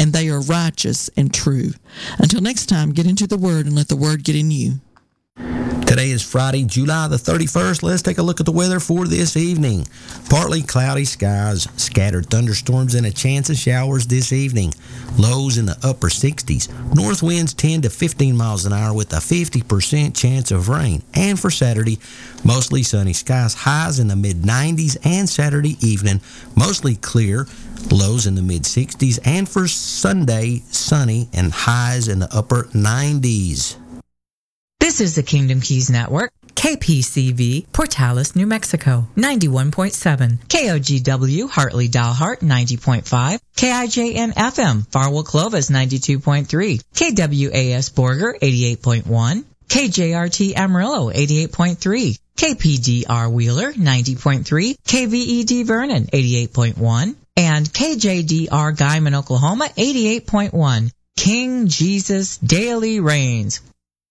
and they are righteous and true. Until next time, get into the Word and let the Word get in you. Today is Friday, July the 31st. Let's take a look at the weather for this evening. Partly cloudy skies, scattered thunderstorms, and a chance of showers this evening. Lows in the upper 60s. North winds 10 to 15 miles an hour with a 50% chance of rain. And for Saturday, mostly sunny skies, highs in the mid-90s, and Saturday evening, mostly clear, lows in the mid-60s. And for Sunday, sunny and highs in the upper 90s. This is the Kingdom Keys Network, KPCV, Portales, New Mexico, 91.7, KOGW, Hartley Dalhart, 90.5, KIJN-FM, Farwell Clovis, 92.3, KWAS Borger, 88.1, KJRT Amarillo, 88.3, KPDR Wheeler, 90.3, KVED Vernon, 88.1, and KJDR Guyman, Oklahoma, 88.1. King Jesus daily reigns.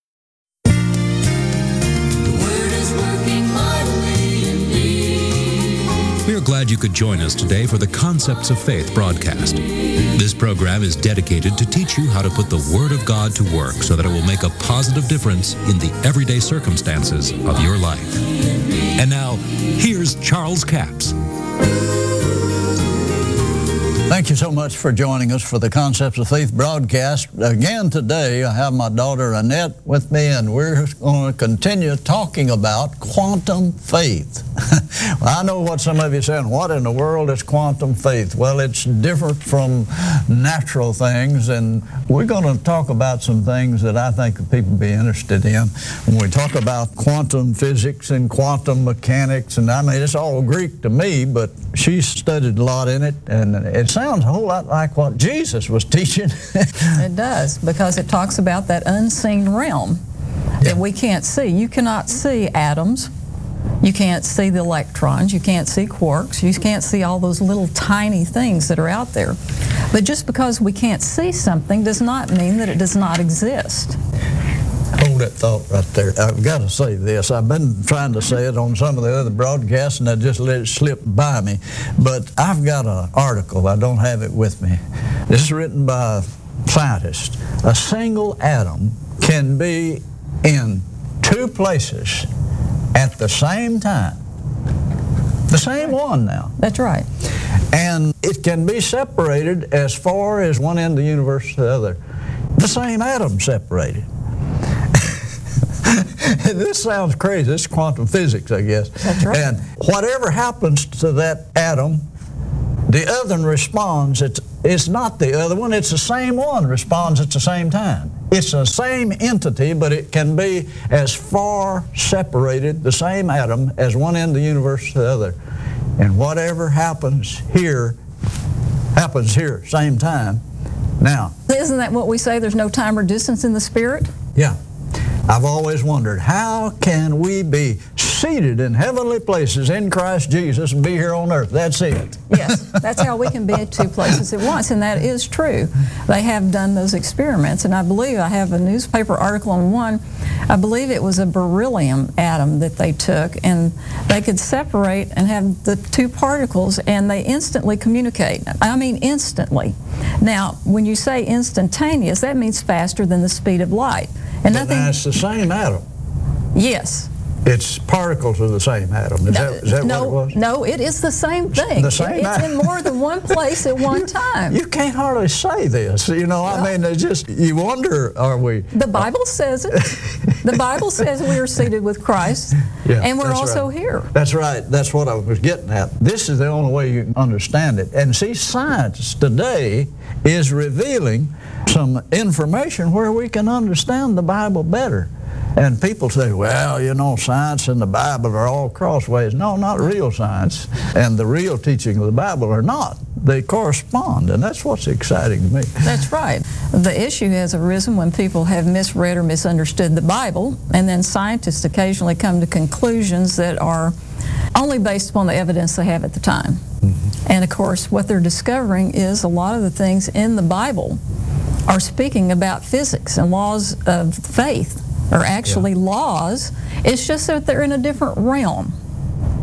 We are glad you could join us today for the Concepts of Faith broadcast. This program is dedicated to teach you how to put the Word of God to work so that it will make a positive difference in the everyday circumstances of your life. And now, here's Charles Capps. Thank you so much for joining us for the Concepts of Faith broadcast. Again today, I have my daughter Annette with me, and we're going to continue talking about quantum faith. Well, I know what some of you are saying, what in the world is quantum faith? Well, it's different from natural things, and we're going to talk about some things that I think people be interested in. When we talk about quantum physics and quantum mechanics, and I mean, it's all Greek to me, but she studied a lot in it, and it sounds a whole lot like what Jesus was teaching. It does, because it talks about that unseen realm that we can't see. You cannot see atoms. You can't see the electrons. You can't see quarks. You can't see all those little tiny things that are out there. But just because we can't see something does not mean that it does not exist. Hold that thought right there. I've got to say this. I've been trying to say it on some of the other broadcasts, and I just let it slip by me. But I've got an article. I don't have it with me. This is written by a scientist. A single atom can be in two places at the same time. The same one now. That's right. And it can be separated as far as one end of the universe to the other. The same atom separated. This sounds crazy. This is quantum physics, I guess. That's right. And whatever happens to that atom, the other one responds. It's not the other one. It's the same one responds at the same time. It's the same entity, but it can be as far separated, the same atom, as one end of the universe to the other. And whatever happens here, same time. Now, isn't that what we say? There's no time or distance in the Spirit? Yeah. I've always wondered, how can we be seated in heavenly places in Christ Jesus and be here on earth? That's it. Yes, that's how we can be at two places at once, and that is true. They have done those experiments, and I believe I have a newspaper article on one. I believe it was a beryllium atom that they took, and they could separate and have the two particles, and they instantly communicate. I mean instantly. Now, when you say instantaneous, that means faster than the speed of light. And but now it's the same atom. Yes. It's particles of the same atom. Is that what it was? No, it is the same thing. The same it's in more than one place at one time. You can't hardly say this. You know, I mean, it's just, you wonder, are we? The Bible says it. The Bible says we are seated with Christ, and we're also here. That's right. That's what I was getting at. This is the only way you can understand it. And see, science today is revealing some information where we can understand the Bible better. And people say, well, you know, science and the Bible are all crossways. No, not real science. And the real teaching of the Bible are not. They correspond, and that's what's exciting to me. That's right. The issue has arisen when people have misread or misunderstood the Bible, and then scientists occasionally come to conclusions that are only based upon the evidence they have at the time. Mm-hmm. And of course, what they're discovering is a lot of the things in the Bible are speaking about physics and laws of faith, are actually laws. It's just that they're in a different realm.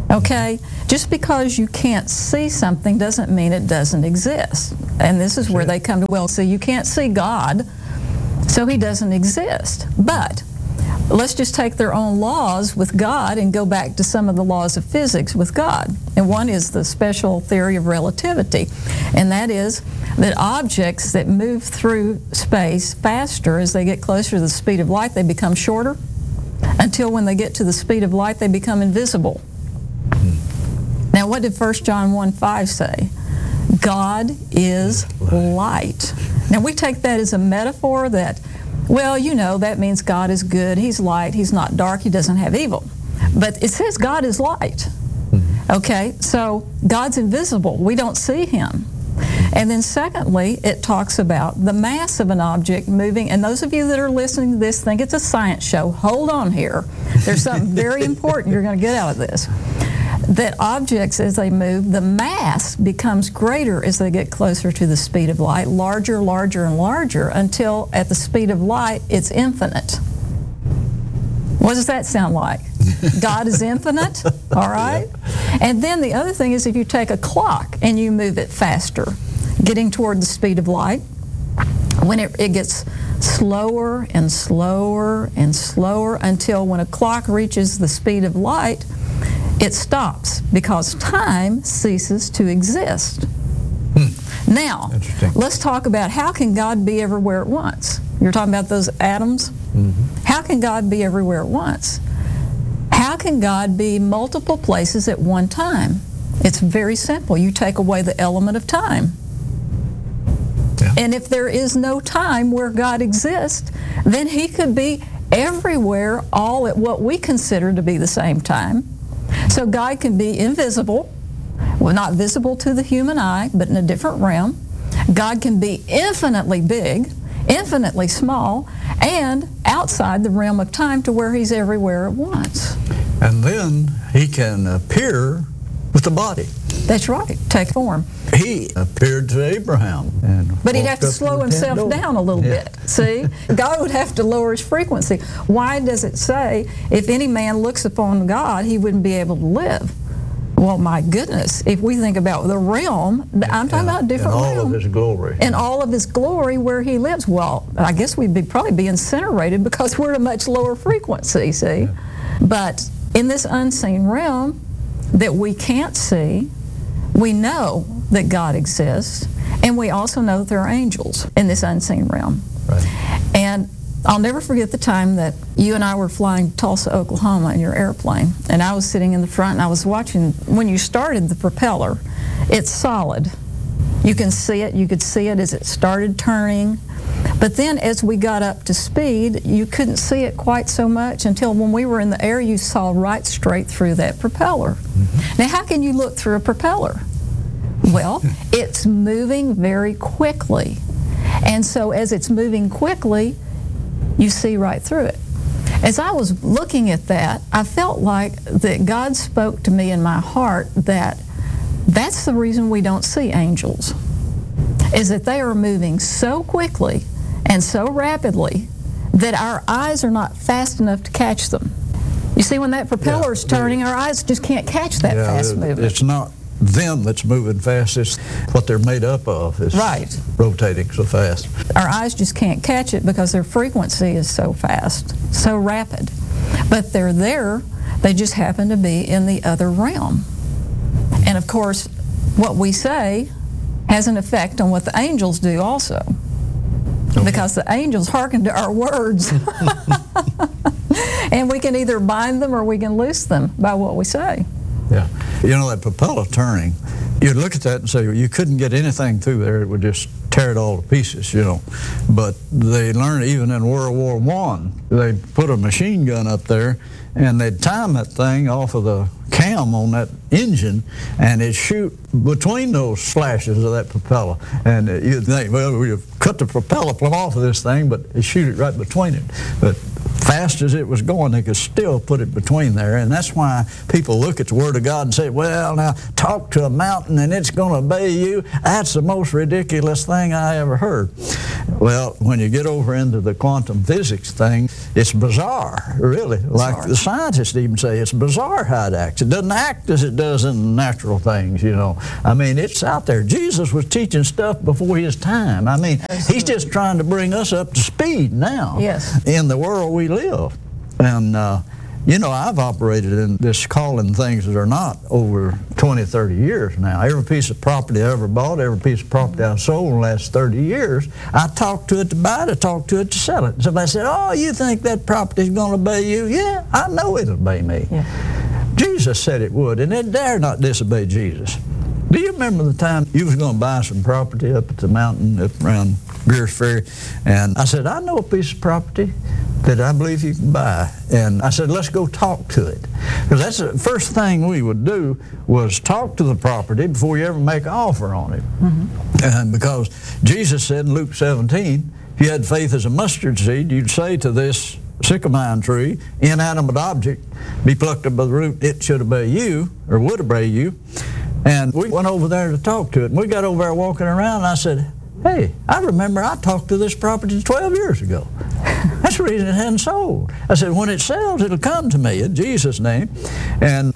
Okay? Just because you can't see something doesn't mean it doesn't exist. And this is where they come to, well, see, you can't see God, so he doesn't exist. But let's just take their own laws with God and go back to some of the laws of physics with God. And one is the special theory of relativity. And that is that objects that move through space faster as they get closer to the speed of light, they become shorter, until when they get to the speed of light, they become invisible. Now, what did 1 John 1:5 say? God is light. Now, we take that as a metaphor that, well, you know, that means God is good, he's light, he's not dark, he doesn't have evil. But it says God is light. Okay, so God's invisible. We don't see him. And then secondly, it talks about the mass of an object moving. And those of you that are listening to this think it's a science show, hold on here. There's something very important you're going to get out of this. That objects, as they move, the mass becomes greater as they get closer to the speed of light, larger, larger, and larger, until at the speed of light, it's infinite. What does that sound like? God is infinite, all right? And then the other thing is if you take a clock and you move it faster, getting toward the speed of light, when it gets slower and slower and slower until when a clock reaches the speed of light, it stops because time ceases to exist. Now, let's talk about how can God be everywhere at once? You're talking about those atoms? How can God be everywhere at once? How can God be multiple places at one time? It's very simple. You take away the element of time. And if there is no time where God exists, then he could be everywhere all at what we consider to be the same time. So God can be invisible, well, not visible to the human eye, but in a different realm. God can be infinitely big, infinitely small, and outside the realm of time to where he's everywhere at once. And then he can appear with the body. That's right, take form. He appeared to Abraham. But he'd have to slow himself down a little bit, see? God would have to lower his frequency. Why does it say, if any man looks upon God, he wouldn't be able to live? Well, my goodness, if we think about the realm, I'm talking about a different realm. In all of his glory. In all of his glory where he lives. Well, I guess we'd probably be incinerated because we're at a much lower frequency, see? Yeah. But in this unseen realm that we can't see, we know that God exists, and we also know that there are angels in this unseen realm. Right. And I'll never forget the time that you and I were flying to Tulsa, Oklahoma in your airplane, and I was sitting in the front and I was watching. When you started the propeller, it's solid. You can see it, you could see it as it started turning. But then as we got up to speed, you couldn't see it quite so much until when we were in the air, you saw right straight through that propeller. Mm-hmm. Now, how can you look through a propeller? Well, it's moving very quickly. And so as it's moving quickly, you see right through it. As I was looking at that, I felt like that God spoke to me in my heart that that's the reason we don't see angels, is that they are moving so quickly and so rapidly that our eyes are not fast enough to catch them. You see, when that propeller is turning, our eyes just can't catch that fast movement. It's not them that's moving fast, it's what they're made up of. It's right. Rotating so fast. Our eyes just can't catch it because their frequency is so fast, so rapid. But they're there, they just happen to be in the other realm. And of course, what we say has an effect on what the angels do also. Okay. Because the angels hearken to our words. And we can either bind them or we can loose them by what we say. Yeah. You know, that propeller turning, you'd look at that and say, well, you couldn't get anything through there, it would just tear it all to pieces, you know. But they learned even in World War I, they put a machine gun up there and they'd time that thing off of the cam on that engine, and it'd shoot between those slashes of that propeller. And you'd think, well, we've cut the propeller plumb off of this thing, but it shoot it right between it. But fast as it was going, they could still put it between there. And that's why people look at the Word of God and say, well, now, talk to a mountain and it's going to obey you. That's the most ridiculous thing I ever heard. Well, when you get over into the quantum physics thing, it's bizarre, really. Like the scientists even say, it's bizarre how it acts. It doesn't act as it does in natural things, you know. I mean, it's out there. Jesus was teaching stuff before his time. I mean, he's just trying to bring us up to speed now in the world we live. And, you know, I've operated in this calling things that are not over 20, 30 years now. Every piece of property I ever bought, every piece of property I've sold in the last 30 years, I talked to it to buy it, I talked to it to sell it. And somebody said, oh, you think that property's going to obey you? Yeah, I know it'll obey me. Yeah. Jesus said it would, and it dare not disobey Jesus. Do you remember the time you was going to buy some property up at the mountain up around Greers Ferry? And I said, I know a piece of property that I believe you can buy. And I said, let's go talk to it. Because that's the first thing we would do was talk to the property before you ever make an offer on it. And because Jesus said in Luke 17, if you had faith as a mustard seed, you'd say to this sycamore tree, inanimate object, be plucked up by the root, it should obey you, or would obey you. And we went over there to talk to it. And we got over there walking around, and I said, hey, I remember I talked to this property 12 years ago. That's the reason it hadn't sold. I said, when it sells, it'll come to me in Jesus' name. And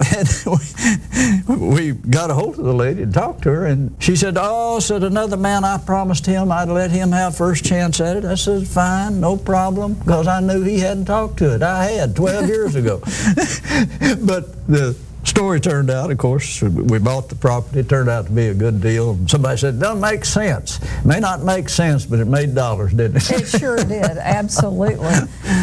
we got a hold of the lady and talked to her, and she said, oh, said another man, I promised him I'd let him have first chance at it. I said, fine, no problem, because I knew he hadn't talked to it. I had 12 years ago. But the story turned out, of course, we bought the property. It turned out to be a good deal. Somebody said, it doesn't make sense. It may not make sense, but it made dollars, didn't it? It sure did, absolutely.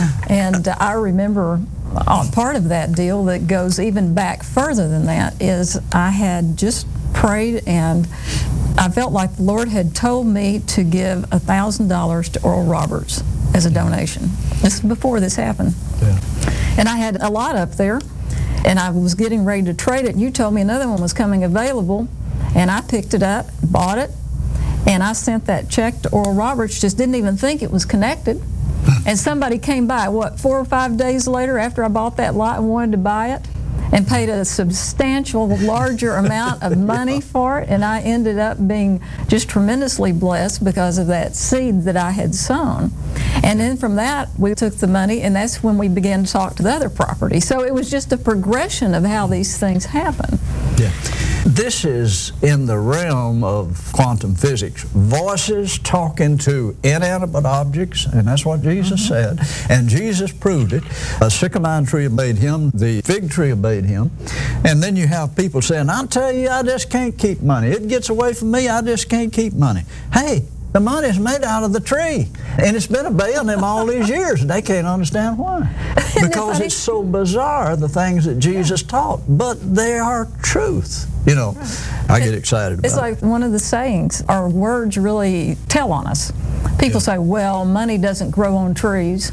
And I remember part of that deal that goes even back further than that is I had just prayed, and I felt like the Lord had told me to give $1,000 to Oral Roberts as a donation. This is before this happened. Yeah. And I had a lot up there. And I was getting ready to trade it, and you told me another one was coming available, and I picked it up, bought it, and I sent that check to Oral Roberts, just didn't even think it was connected. And somebody came by, 4 or 5 days later after I bought that lot and wanted to buy it, and paid a substantial, larger amount of money for it, and I ended up being just tremendously blessed because of that seed that I had sown. And then from that, we took the money, and that's when we began to talk to the other property. So it was just a progression of how these things happen. Yeah. This is in the realm of quantum physics. Voices talking to inanimate objects, and that's what Jesus said. And Jesus proved it. A sycamore tree obeyed him. The fig tree obeyed him. And then you have people saying, I'll tell you, I just can't keep money. It gets away from me, I just can't keep money. Hey, the money's made out of the tree, and it's been obeying them all these years, and they can't understand why. Because it's so bizarre, the things that Jesus taught, but they are truth. You know, I get excited about it. It's like one of the sayings, our words really tell on us. People say, well, money doesn't grow on trees.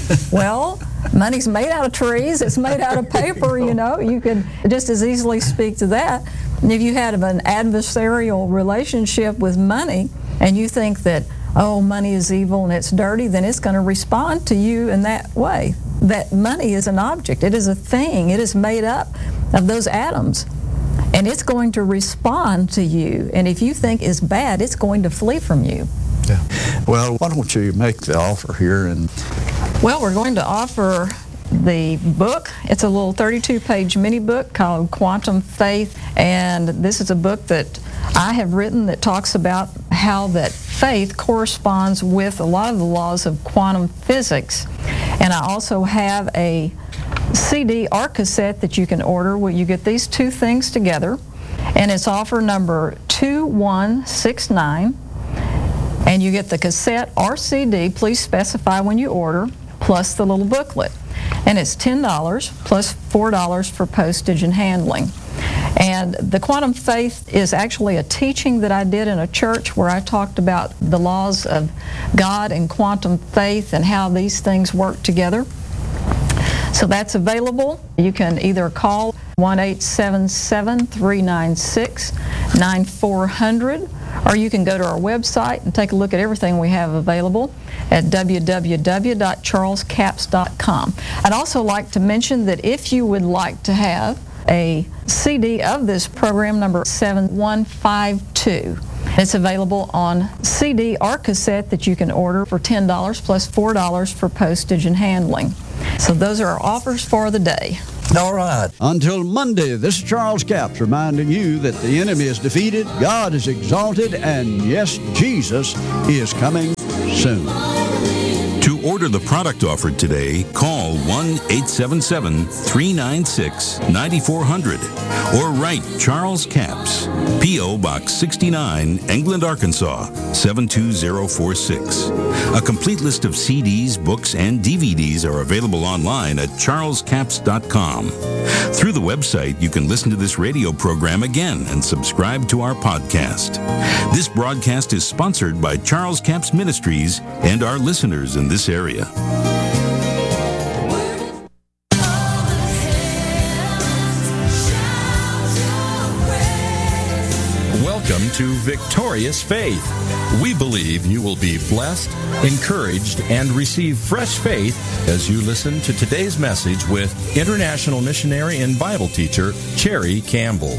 Well, money's made out of trees, it's made out of paper, you know. You could just as easily speak to that. And if you had an adversarial relationship with money, and you think that, oh, money is evil and it's dirty, then it's going to respond to you in that way. That money is an object. It is a thing. It is made up of those atoms. And it's going to respond to you. And if you think it's bad, it's going to flee from you. Yeah. Well, why don't you make the offer here? Well, we're going to offer the book. It's a little 32-page mini book called Quantum Faith, and this is a book that I have written that talks about how that faith corresponds with a lot of the laws of quantum physics. And I also have a CD or cassette that you can order where you get these two things together, and it's offer number 2169, and you get the cassette or CD, please specify when you order, plus the little booklet. And it's $10 plus $4 for postage and handling. And the Quantum Faith is actually a teaching that I did in a church where I talked about the laws of God and quantum faith and how these things work together. So that's available. You can either call 1-877-396-9400, or you can go to our website and take a look at everything we have available at www.charlescapps.com. I'd also like to mention that if you would like to have a CD of this program, number 7152. It's available on CD or cassette that you can order for $10 plus $4 for postage and handling. So those are our offers for the day. All right. Until Monday, this is Charles Capps reminding you that the enemy is defeated, God is exalted, and yes, Jesus is coming soon. To order the product offered today, call 1-877-396-9400 or write Charles Capps, P.O. Box 69, England, Arkansas, 72046. A complete list of CDs, books, and DVDs are available online at charlescapps.com. Through the website, you can listen to this radio program again and subscribe to our podcast. This broadcast is sponsored by Charles Capps Ministries and our listeners in this area. Welcome to Victorious Faith. We believe you will be blessed, encouraged, and receive fresh faith as you listen to today's message with international missionary and Bible teacher Cherry Campbell.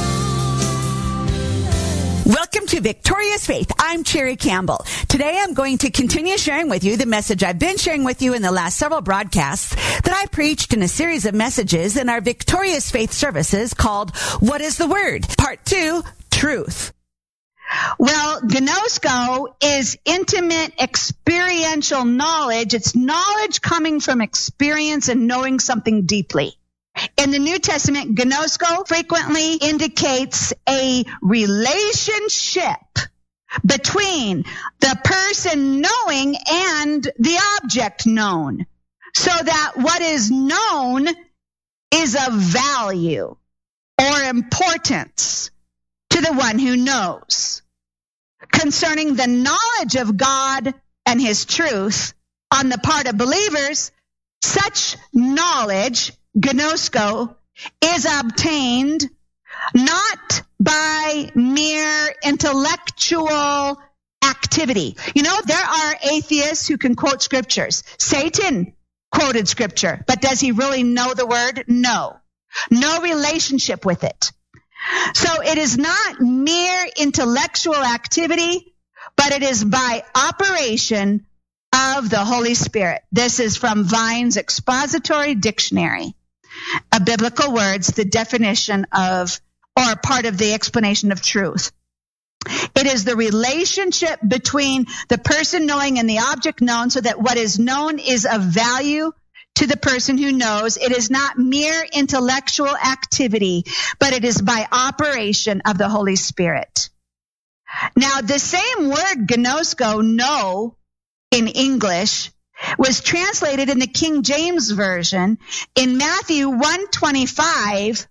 Welcome to Victorious Faith. I'm Cherry Campbell. Today I'm going to continue sharing with you the message I've been sharing with you in the last several broadcasts that I preached in a series of messages in our Victorious Faith services called What is the Word? Part 2, Truth. Well, gnosko is intimate experiential knowledge. It's knowledge coming from experience and knowing something deeply. In the New Testament, gnosko frequently indicates a relationship between the person knowing and the object known, so that what is known is of value or importance to the one who knows. Concerning the knowledge of God and His truth on the part of believers, such knowledge, gnosko, is obtained not by mere intellectual activity. You know, there are atheists who can quote scriptures. Satan quoted scripture, but does he really know the word? No. No relationship with it. So it is not mere intellectual activity, but it is by operation of the Holy Spirit. This is from Vine's Expository Dictionary of Biblical Words, the definition of, or part of the explanation of truth. It is the relationship between the person knowing and the object known, so that what is known is of value to the person who knows. It is not mere intellectual activity, but it is by operation of the Holy Spirit. Now, the same word gnosko, know, in English, was translated in the King James Version in Matthew 1:25,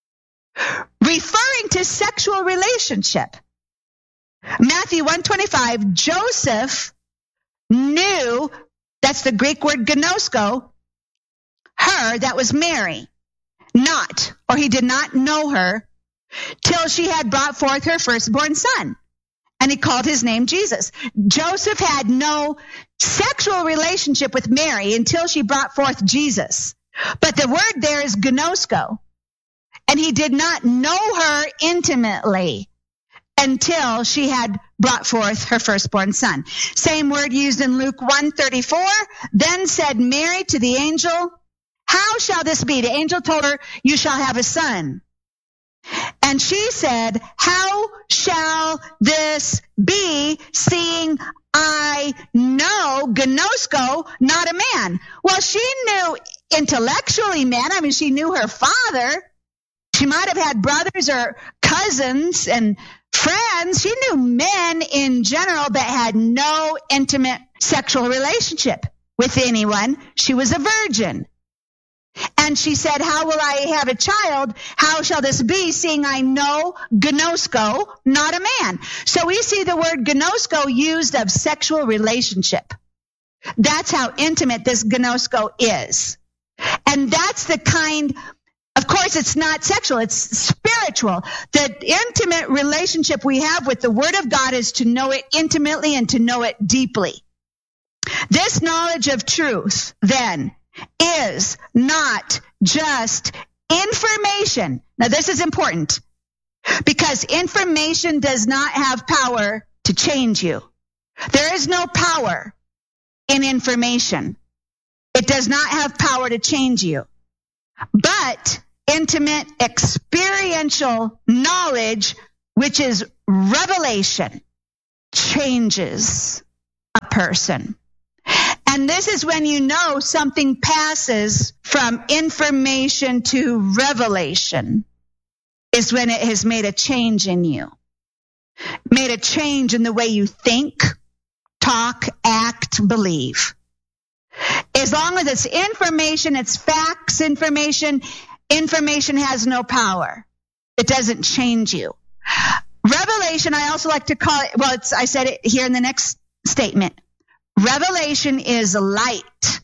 referring to sexual relationship. Matthew 1:25, Joseph knew, that's the Greek word gnosko, her, that was Mary, not, or he did not know her, till she had brought forth her firstborn son. And he called his name Jesus. Joseph had no sexual relationship with Mary until she brought forth Jesus. But the word there is gnosko. And he did not know her intimately until she had brought forth her firstborn son. Same word used in Luke 1:34. Then said Mary to the angel, "How shall this be?" The angel told her, "You shall have a son." And she said, "How shall this be, seeing I know," gnosko, "not a man?" Well, she knew intellectually men. I mean, she knew her father. She might have had brothers or cousins and friends. She knew men in general, but had no intimate sexual relationship with anyone. She was a virgin. And she said, "How will I have a child? How shall this be, seeing I know," gnosko, "not a man?" So we see the word gnosko used of sexual relationship. That's how intimate this gnosko is. And that's the kind, of course, it's not sexual, it's spiritual. The intimate relationship we have with the Word of God is to know it intimately and to know it deeply. This knowledge of truth, then, is not just Information. Now, this is important because information does not have power to change you. There is no power in information. It does not have power to change you. But intimate experiential knowledge, which is revelation, changes a person. And this is when you know something passes from information to revelation, is when it has made a change in you, made a change in the way you think, talk, act, believe. As long as it's information, it's facts information, information has no power. It doesn't change you. Revelation, I also like to call it, well, I said it here in the next statement. Revelation is light.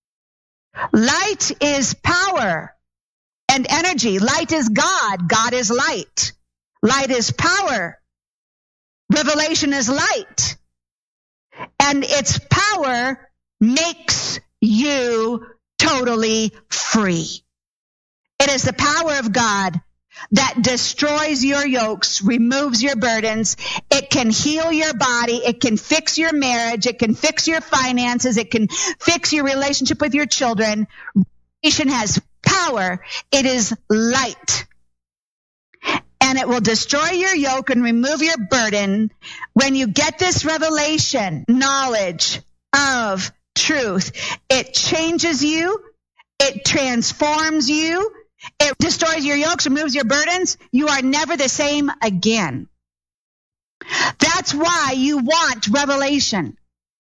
Light is power and energy. Light is God. God is light. Light is power. Revelation is light. And its power makes you totally free. It is the power of God that destroys your yokes, removes your burdens. It can heal your body. It can fix your marriage. It can fix your finances. It can fix your relationship with your children. Revelation has power. It is light. And it will destroy your yoke and remove your burden. When you get this revelation, knowledge of truth, it changes you. It transforms you. It destroys your yokes, removes your burdens. You are never the same again. That's why you want revelation.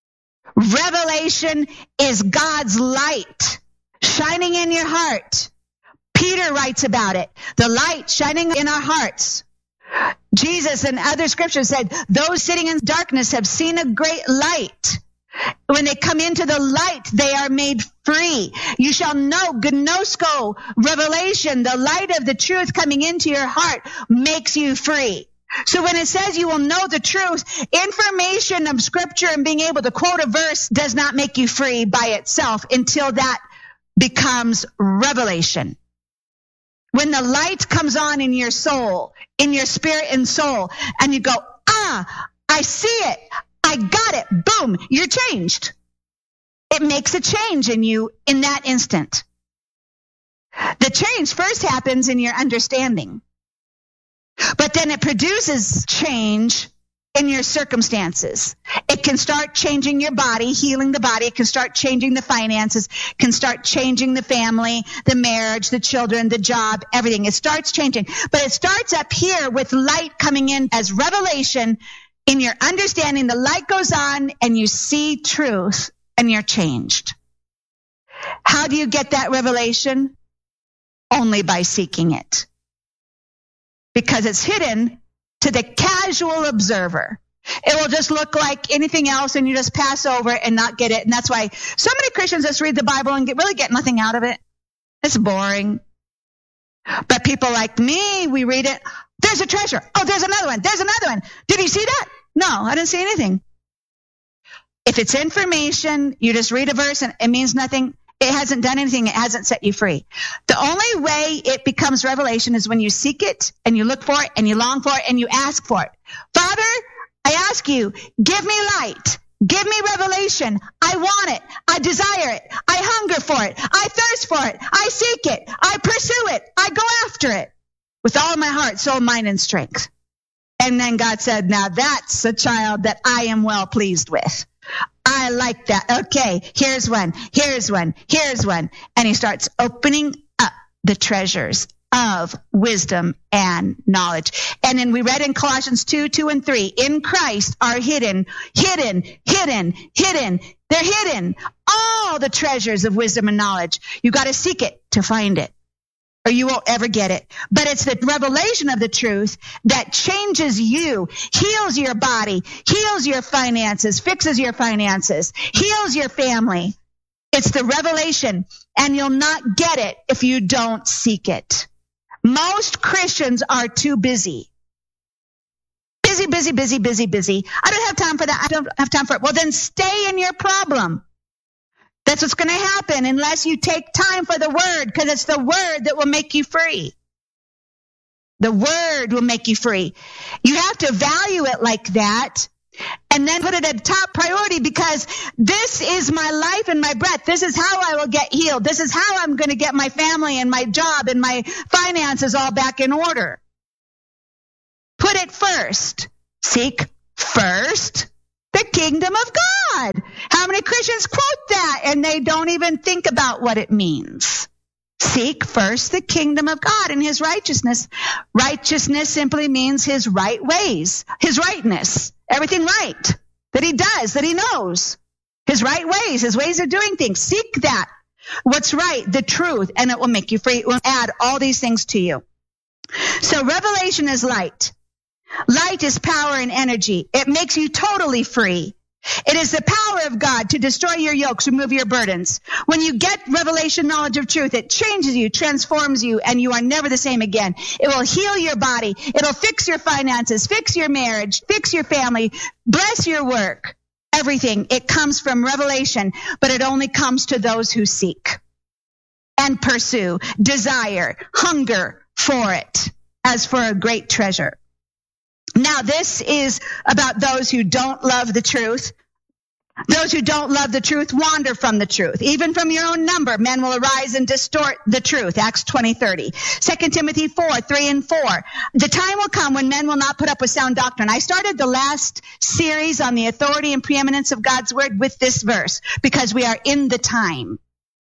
Revelation is God's light shining in your heart. Peter writes about it. The light shining in our hearts. Jesus and other scriptures said, those sitting in darkness have seen a great light. When they come into the light, they are made free. You shall know, gnosko, revelation, the light of the truth coming into your heart makes you free. So when it says you will know the truth, information of scripture and being able to quote a verse does not make you free by itself until that becomes revelation. When the light comes on in your soul, in your spirit and soul, and you go, I see it. I got it. Boom, you're changed. It makes a change in you in that instant. The change first happens in your understanding, but then it produces change in your circumstances. It can start changing your body, healing the body. It can start changing the finances, can start changing the family, the marriage, the children, the job, everything. It starts changing, but it starts up here with light coming in as revelation. In your understanding, the light goes on and you see truth and you're changed. How do you get that revelation? Only by seeking it. Because it's hidden to the casual observer. It will just look like anything else and you just pass over and not get it. And that's why so many Christians just read the Bible and really get nothing out of it. It's boring. But people like me, we read it. There's a treasure. Oh, there's another one. There's another one. Did you see that? No, I didn't see anything. If it's information, you just read a verse and it means nothing. It hasn't done anything. It hasn't set you free. The only way it becomes revelation is when you seek it and you look for it and you long for it and you ask for it. Father, I ask you, give me light. Give me revelation. I want it. I desire it. I hunger for it. I thirst for it. I seek it. I pursue it. I go after it with all my heart, soul, mind, and strength. And then God said, now that's a child that I am well pleased with. I like that. Okay, here's one. And he starts opening up the treasures of wisdom and knowledge. And then we read in Colossians 2 and 3, in Christ are hidden. They're hidden. All the treasures of wisdom and knowledge. You got to seek it to find it, or you won't ever get it. But it's the revelation of the truth that changes you, heals your body, heals your finances, fixes your finances, heals your family. It's the revelation, and you'll not get it if you don't seek it. Most Christians are too busy. Busy. I don't have time for that. I don't have time for it. Well, then stay in your problem. That's what's going to happen unless you take time for the Word, because it's the Word that will make you free. The Word will make you free. You have to value it like that and then put it at top priority, because this is my life and my breath. This is how I will get healed. This is how I'm going to get my family and my job and my finances all back in order. Put it first. Seek first the kingdom of God. How many Christians quote that and they don't even think about what it means? Seek first the kingdom of God and his righteousness. Righteousness simply means his right ways, his rightness, everything right that he does, that he knows. His right ways, his ways of doing things. Seek that. What's right, the truth, and it will make you free. It will add all these things to you. So revelation is light. Light is power and energy. It makes you totally free. It is the power of God to destroy your yokes, remove your burdens. When you get revelation knowledge of truth, it changes you, transforms you, and you are never the same again. It will heal your body. It'll fix your finances, fix your marriage, fix your family, bless your work, everything. It comes from revelation, but it only comes to those who seek and pursue, desire, hunger for it as for a great treasure. Now, this is about those who don't love the truth. Those who don't love the truth wander from the truth. Even from your own number, men will arise and distort the truth. Acts 20:30. 2 Timothy 4:3-4. The time will come when men will not put up with sound doctrine. I started the last series on the authority and preeminence of God's word with this verse, because we are in the time.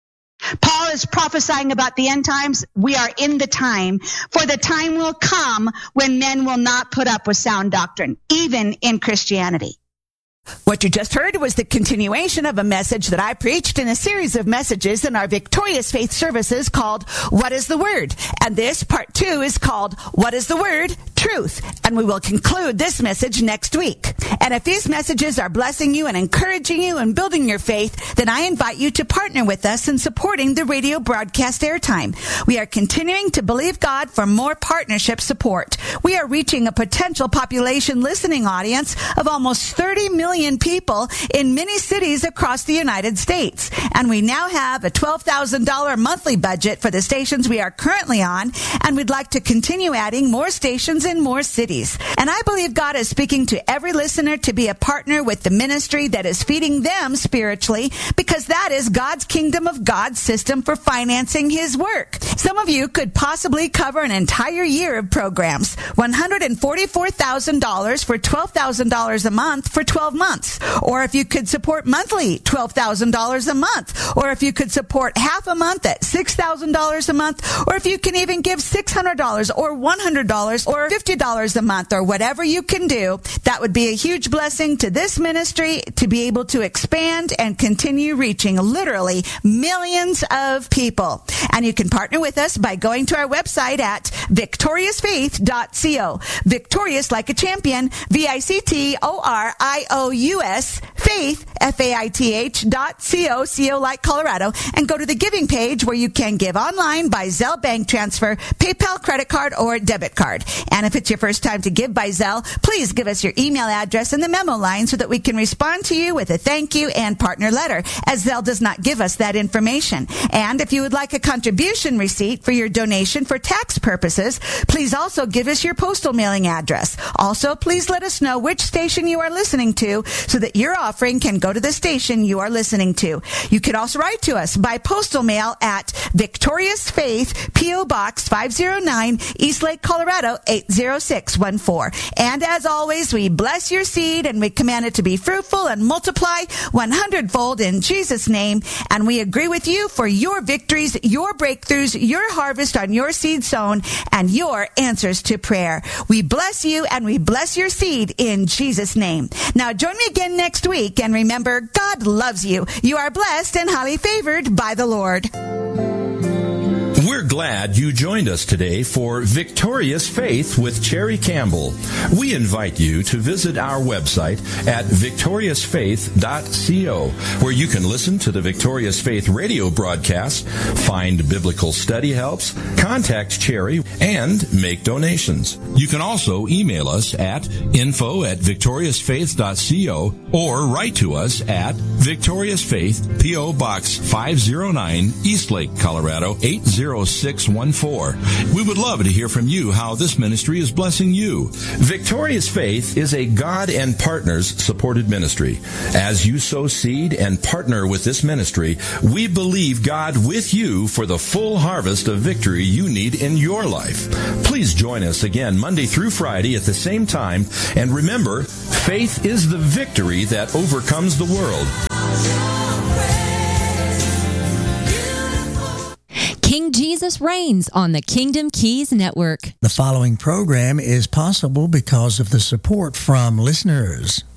Paul is prophesying about the end times. We are in the time, for the time will come when men will not put up with sound doctrine, even in Christianity. What you just heard was the continuation of a message that I preached in a series of messages in our Victorious Faith services called What is the Word? And this, part 2, is called What is the Word? Truth. And we will conclude this message next week. And if these messages are blessing you and encouraging you and building your faith, then I invite you to partner with us in supporting the radio broadcast airtime. We are continuing to believe God for more partnership support. We are reaching a potential population listening audience of almost 30 million people in many cities across the United States. And we now have a $12,000 monthly budget for the stations we are currently on, and we'd like to continue adding more stations in more cities. And I believe God is speaking to every listener to be a partner with the ministry that is feeding them spiritually, because that is God's kingdom of God system for financing his work. Some of you could possibly cover an entire year of programs. $144,000 for $12,000 a month for 12 months. Or if you could support monthly, $12,000 a month. Or if you could support half a month at $6,000 a month. Or if you can even give $600 or $100 or $50 a month, or whatever you can do, that would be a huge blessing to this ministry to be able to expand and continue reaching literally millions of people. And you can partner with us by going to our website at victoriousfaith.co. Victorious like a champion, VICTORIOUS, faith, FAITH.co, CO like Colorado, and go to the giving page where you can give online by Zelle bank transfer, PayPal credit card, or debit card. And if it's your first time to give by Zelle, please give us your email address in the memo line so that we can respond to you with a thank you and partner letter, as Zelle does not give us that information. And if you would like a contribution receipt for your donation for tax purposes, please also give us your postal mailing address. Also, please let us know which station you are listening to so that your offering can go to the station you are listening to. You can also write to us by postal mail at Victorious Faith, P.O. Box 509, Eastlake, Colorado 80614. And as always, we bless your seed and we command it to be fruitful and multiply 100-fold in Jesus' name. And we agree with you for your victories, your breakthroughs, your harvest on your seed sown, and your answers to prayer. We bless you and we bless your seed in Jesus' name. Now join me again next week, and remember, God loves you. You are blessed and highly favored by the Lord. We're glad glad you joined us today for Victorious Faith with Cherry Campbell. We invite you to visit our website at victoriousfaith.co, where you can listen to the Victorious Faith radio broadcasts, find biblical study helps, contact Cherry, and make donations. You can also email us at info@victoriousfaith.co or write to us at Victorious Faith, P.O. Box 509, Eastlake, Colorado 80614. We would love to hear from you how this ministry is blessing you. Victorious Faith is a God and Partners supported ministry. As you sow seed and partner with this ministry, we believe God with you for the full harvest of victory you need in your life. Please join us again Monday through Friday at the same time, and remember, faith is the victory that overcomes the world. King Jesus reigns on the Kingdom Keys Network. The following program is possible because of the support from listeners.